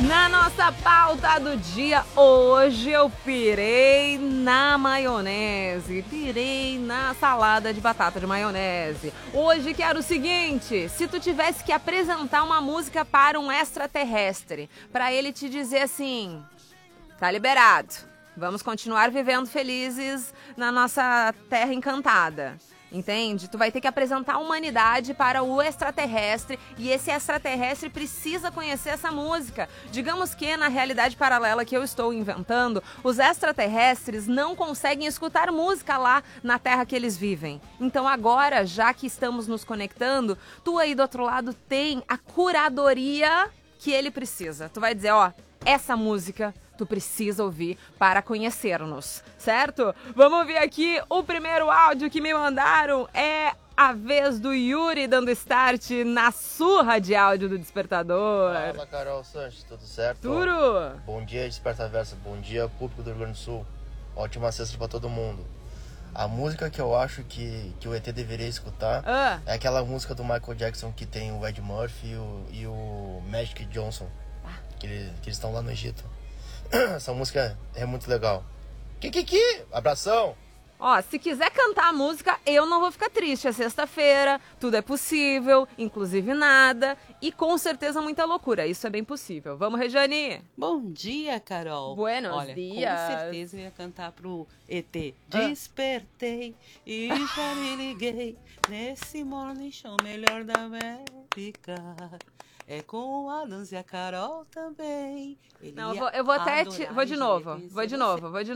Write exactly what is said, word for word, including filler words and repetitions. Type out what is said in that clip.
Na nossa pauta do dia, hoje eu pirei na maionese, pirei na salada de batata de maionese. Hoje quero o seguinte, se tu tivesse que apresentar uma música para um extraterrestre, para ele te dizer assim, tá liberado, vamos continuar vivendo felizes na nossa terra encantada. Entende? Tu vai ter que apresentar a humanidade para o extraterrestre e esse extraterrestre precisa conhecer essa música. Digamos que, na realidade paralela que eu estou inventando, os extraterrestres não conseguem escutar música lá na Terra que eles vivem. Então agora, já que estamos nos conectando, tu aí do outro lado tem a curadoria que ele precisa. Tu vai dizer, ó, essa música tu precisa ouvir para conhecer-nos, certo? Vamos ouvir aqui o primeiro áudio que me mandaram. É a vez do Yuri dando start na surra de áudio do Despertador. Fala, Carol Sanches, tudo certo? Tudo! Bom dia, Despertaversa. Bom dia, público do Rio Grande do Sul. Ótima sexta pra todo mundo. A música que eu acho que, que o E T deveria escutar ah. é aquela música do Michael Jackson que tem o Ed Murphy e o, e o Magic Johnson, que, ele, que eles estão lá no Egito. Essa música é muito legal. Kikiki! Abração! Ó, se quiser cantar a música, eu não vou ficar triste. É sexta-feira, tudo é possível, inclusive nada. E com certeza muita loucura. Isso é bem possível. Vamos, Rejane? Bom dia, Carol. Buenos Olha, dias. Com certeza eu ia cantar pro E T. Despertei e já me liguei nesse morning show melhor da América. É com o Adams e a Carol também. Ele Não, eu vou, eu vou até... Te, vou de novo. Vou de novo, vou de